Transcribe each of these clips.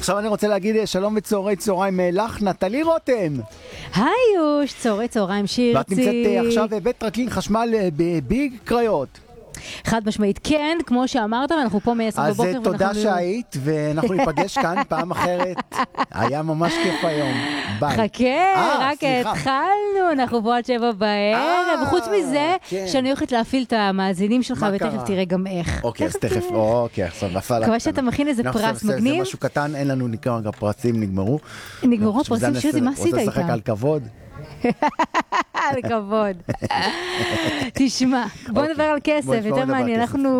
עכשיו אני רוצה להגיד שלום וצהרי צהריים לך, נטלי רותם. היי יוש, צהרי צהריים שירצי. ואת נמצאת עכשיו בבית טרקלין חשמל בביג קריות. חד משמעית, כן, כמו שאמרת, ואנחנו פה מ-10 בבוקר. אז תודה שהיית, ואנחנו ניפגש כאן פעם אחרת. היה ממש כיף היום. ביי. חכה, רק התחלנו, אנחנו פה עד 7 בערב, וחוץ מזה, שאני הולכת להפעיל את המאזינים שלך, ותכף תראה גם איך. אוקיי, אז תכף, אוקיי, עכשיו נפל. מקווה שאתה מכין איזה פרס מגניב. זה משהו קטן, אין לנו נקרא פרסים, נגמרו. נגמרו פרסים שירצי, מה עשית איתם? רוצה לשחק על כבוד. על כבוד. תשמע, בוא נדבר על כסף, יותר מעניין.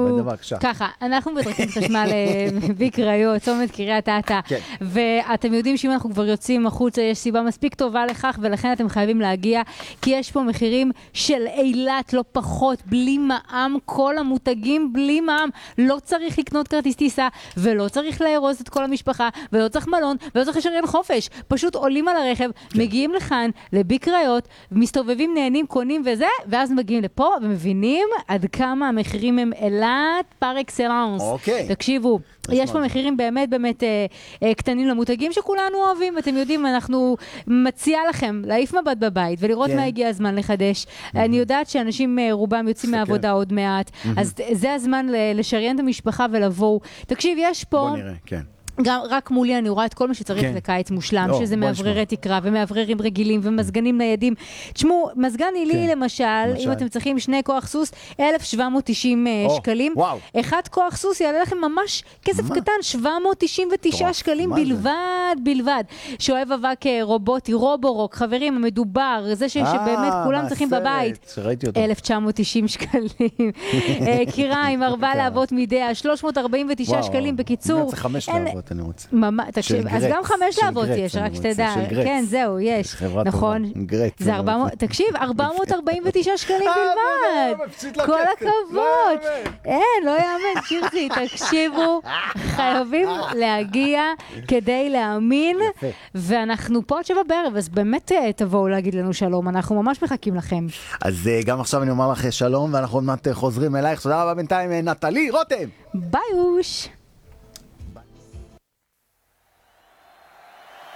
אנחנו בטרקלין חשמל בקריות, צומת קריית אתא, ואתם יודעים שאם אנחנו כבר יוצאים החוצה, יש סיבה מספיק טובה לכך, ולכן אתם חייבים להגיע, כי יש פה מחירים של אילת, לא פחות, בלי מע"מ, כל המותגים בלי מע"מ, לא צריך לקנות כרטיס טיסה, ולא צריך לארוז את כל המשפחה, ולא צריך מלון, ולא צריך לשריין חופש, פשוט עולים על הרכב, מגיעים לכאן, בקריות, מסתובבים, נהנים, קונים וזה, ואז מגיעים לפה ומבינים עד כמה המחירים הם אילת פר אקסלנס. תקשיבו, יש פה מחירים באמת באמת קטנים למותגים שכולנו אוהבים, אתם יודעים, אנחנו מציעה לכם להעיף מבט בבית ולראות מה הגיע הזמן לחדש. אני יודעת שאנשים רובם יוצאים מהעבודה עוד מעט, אז זה הזמן לשריין את המשפחה ולבוא. תקשיב, יש פה... בוא נראה, כן. גם רק מולי אני רואה את כל מה שצריך לקיץ מושלם, שזה מאווררי תקרה ומאווררים רגילים ומזגנים ניידים. תשמעו, מזגן עילי למשל, אם אתם צריכים 2 כוח סוס, 1,790 שקלים. אחד כוח סוס יעלה לכם ממש כסף קטן, 799 שקלים בלבד. שאוהב אבק רובוטי, רובורוק, חברים, המדובר, זה שבאמת כולם צריכים בבית. 1,990 שקלים. קיריים, 4 להבות מידע, 349 שקלים. בקיצור, אני רוצה. תקשיב, אז גם 5 להבות יש, רק שתדע. כן, זהו, יש. נכון. זה 400, תקשיב, 449 שקלים בלבד. כל הכבוד. אין, לא יאמן, שירצי, תקשיבו, חייבים להגיע כדי להאמין, ואנחנו פה עד 7 בערב, אז באמת תבואו להגיד לנו שלום, אנחנו ממש מחכים לכם. אז גם עכשיו אני אומר לך שלום, ואנחנו עוד מעט חוזרים אלייך. תודה רבה בינתיים, נטלי רותם. ביי אוש.